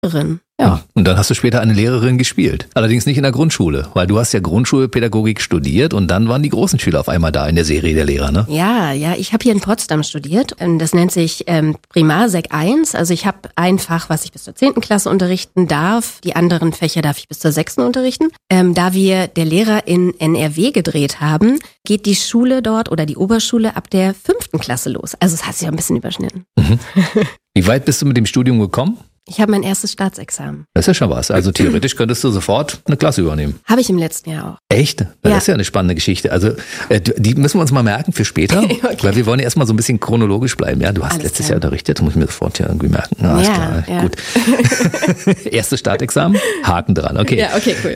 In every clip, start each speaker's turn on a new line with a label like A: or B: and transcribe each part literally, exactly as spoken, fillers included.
A: Lehrerin. Ja.
B: Und dann hast du später eine Lehrerin gespielt. Allerdings nicht in der Grundschule, weil du hast ja Grundschulpädagogik studiert und dann waren die großen Schüler auf einmal da in der Serie der Lehrer, ne?
A: Ja, ja, ich habe hier in Potsdam studiert. Das nennt sich ähm, Primarsek eins. Also ich habe ein Fach, was ich bis zur zehnten Klasse unterrichten darf. Die anderen Fächer darf ich bis zur sechsten unterrichten. Ähm, da wir der Lehrer in N R W gedreht haben, geht die Schule dort oder die Oberschule ab der fünften Klasse los. Also es hat sich ein bisschen überschnitten.
B: Mhm. Wie weit bist du mit dem Studium gekommen?
A: Ich habe mein erstes Staatsexamen.
B: Das ist ja schon was. Also theoretisch könntest du sofort eine Klasse übernehmen.
A: Habe ich im letzten Jahr auch.
B: Echt? Das
A: ja.
B: ist ja eine spannende Geschichte. Also äh, die müssen wir uns mal merken für später, okay. Weil wir wollen ja erstmal so ein bisschen chronologisch bleiben. Ja, du hast alles letztes klar. Jahr unterrichtet, das muss ich mir sofort ja irgendwie merken. Ja, alles
A: ja,
B: klar.
A: Ja.
B: Gut. Erstes Staatsexamen, Haken dran. Okay.
A: Ja, okay, cool.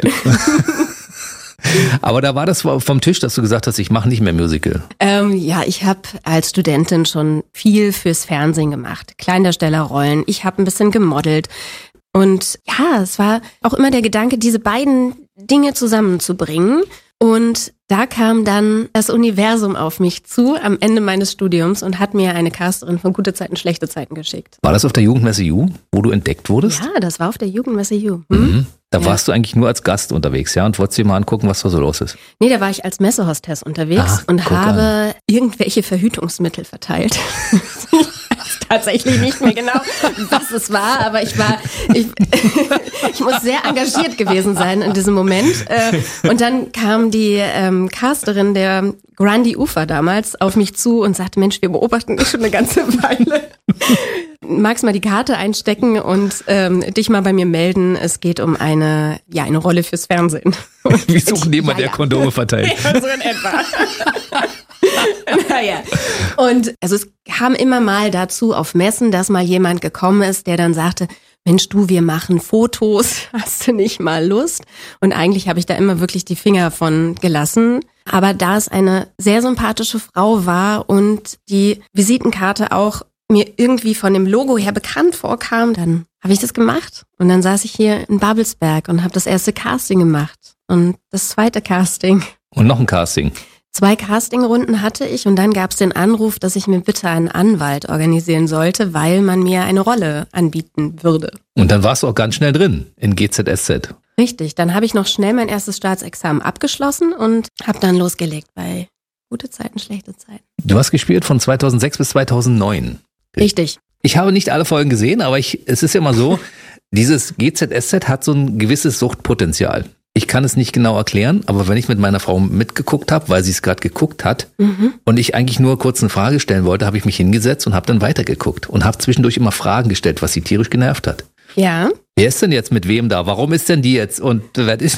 B: Aber da war das vom Tisch, dass du gesagt hast, ich mache nicht mehr Musical.
A: Ähm, ja, ich habe als Studentin schon viel fürs Fernsehen gemacht. Kleindarstellerrollen. Ich habe ein bisschen gemodelt. Und ja, es war auch immer der Gedanke, diese beiden Dinge zusammenzubringen. Und da kam dann das Universum auf mich zu am Ende meines Studiums und hat mir eine Casterin von Gute Zeiten, Schlechte Zeiten geschickt.
B: War das auf der Jugendmesse Ju, wo du entdeckt wurdest?
A: Ja, das war auf der Jugendmesse Ju. Hm?
B: Mhm. Da
A: ja.
B: warst du eigentlich nur als Gast unterwegs, ja? Und wolltest dir mal angucken, was da so los ist?
A: Nee, da war ich als Messehostess unterwegs
B: Ach,
A: und habe
B: an.
A: irgendwelche Verhütungsmittel verteilt. Ich weiß tatsächlich nicht mehr genau, was es war, aber ich war, ich, ich muss sehr engagiert gewesen sein in diesem Moment. Und dann kam die ähm, Casterin der Grandi Ufer damals auf mich zu und sagte, Mensch, wir beobachten dich schon eine ganze Weile. Magst mal die Karte einstecken und ähm, dich mal bei mir melden. Es geht um eine, ja, eine Rolle fürs Fernsehen.
B: Wir suchen jemanden,
A: ja,
B: der Kondome verteilt.
A: Ja, so in etwa. Naja. Und also es kam immer mal dazu auf Messen, dass mal jemand gekommen ist, der dann sagte, Mensch, du, wir machen Fotos, hast du nicht mal Lust? Und eigentlich habe ich da immer wirklich die Finger von gelassen. Aber da es eine sehr sympathische Frau war und die Visitenkarte auch mir irgendwie von dem Logo her bekannt vorkam, dann habe ich das gemacht. Und dann saß ich hier in Babelsberg und habe das erste Casting gemacht und das zweite Casting.
B: Und noch ein Casting.
A: Zwei Castingrunden hatte ich und dann gab es den Anruf, dass ich mir bitte einen Anwalt organisieren sollte, weil man mir eine Rolle anbieten würde.
B: Und dann warst du auch ganz schnell drin in G Z S Z.
A: Richtig, dann habe ich noch schnell mein erstes Staatsexamen abgeschlossen und habe dann losgelegt bei Gute Zeiten, Schlechte Zeiten.
B: Du hast gespielt von zweitausendsechs bis zweitausendneun.
A: Richtig.
B: Ich habe nicht alle Folgen gesehen, aber ich, es ist ja immer so, dieses G Z S Z hat so ein gewisses Suchtpotenzial. Ich kann es nicht genau erklären, aber wenn ich mit meiner Frau mitgeguckt habe, weil sie es gerade geguckt hat mhm. und ich eigentlich nur kurz eine Frage stellen wollte, habe ich mich hingesetzt und habe dann weitergeguckt und habe zwischendurch immer Fragen gestellt, was sie tierisch genervt hat.
A: Ja.
B: Wer ist denn jetzt mit wem da? Warum ist denn die jetzt? Und wer ist...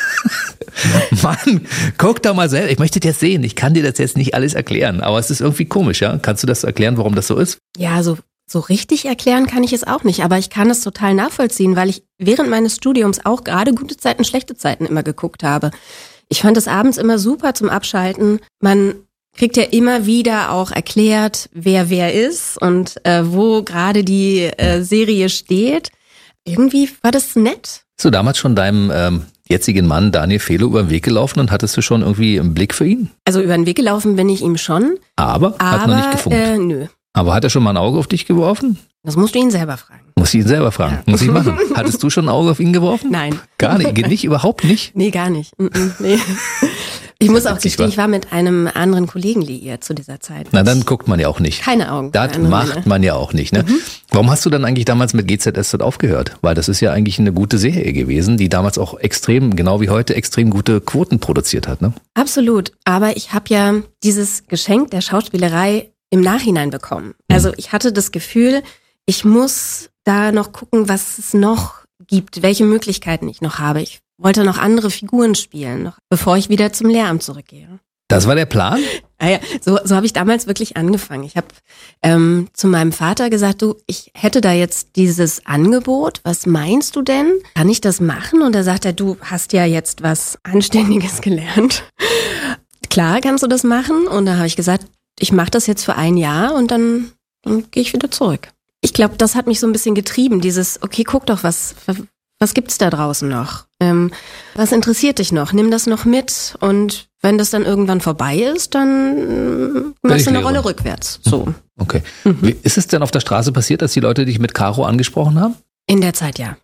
B: Mann, guck da mal selber. Ich möchte das jetzt sehen. Ich kann dir das jetzt nicht alles erklären, aber es ist irgendwie komisch, ja? Kannst du das erklären, warum das so ist?
A: Ja, so, so richtig erklären kann ich es auch nicht, aber ich kann es total nachvollziehen, weil ich während meines Studiums auch gerade Gute Zeiten, Schlechte Zeiten immer geguckt habe. Ich fand es abends immer super zum Abschalten. Man kriegt ja immer wieder auch erklärt, wer wer ist und äh, wo gerade die äh, Serie steht. Irgendwie war das nett.
B: Bist du damals schon deinem ähm, jetzigen Mann Daniel Fehlo über den Weg gelaufen und hattest du schon irgendwie einen Blick für ihn?
A: Also über den Weg gelaufen bin ich ihm schon.
B: Aber?
A: aber
B: hat noch nicht gefunkt?
A: Äh, nö.
B: Aber hat er schon mal ein Auge auf dich geworfen?
A: Das musst du ihn selber fragen.
B: Muss ich ihn selber fragen. Ja. Muss ich machen. Hattest du schon ein Auge auf ihn geworfen?
A: Nein.
B: Gar nicht? Geht nicht? Überhaupt nicht?
A: Nee, gar nicht. Nee. Ich muss auch gestehen, ich war mit einem anderen Kollegen liiert zu dieser Zeit.
B: Na, dann guckt man ja auch nicht.
A: Keine Augen.
B: Das macht Männer. Man ja auch nicht. Ne? Mhm. Warum hast du dann eigentlich damals mit G Z S Z aufgehört? Weil das ist ja eigentlich eine gute Serie gewesen, die damals auch extrem, genau wie heute, extrem gute Quoten produziert hat. Ne?
A: Absolut. Aber ich habe ja dieses Geschenk der Schauspielerei im Nachhinein bekommen. Also ich hatte das Gefühl, ich muss da noch gucken, was es noch gibt, welche Möglichkeiten ich noch habe. Ich wollte noch andere Figuren spielen, noch bevor ich wieder zum Lehramt zurückgehe.
B: Das war der Plan?
A: Ah ja, so, so habe ich damals wirklich angefangen. Ich habe ähm, zu meinem Vater gesagt, du, ich hätte da jetzt dieses Angebot. Was meinst du denn? Kann ich das machen? Und da sagt er, du hast ja jetzt was Anständiges gelernt. Klar, kannst du das machen. Und da habe ich gesagt, ich mache das jetzt für ein Jahr und dann, dann gehe ich wieder zurück. Ich glaube, das hat mich so ein bisschen getrieben, dieses, okay, guck doch, was, was gibt's da draußen noch? Ähm, was interessiert dich noch? Nimm das noch mit und wenn das dann irgendwann vorbei ist, dann machst du eine Rolle rückwärts. So.
B: Okay. Mhm. Wie ist es denn auf der Straße passiert, dass die Leute dich mit Caro angesprochen haben?
A: In der Zeit ja.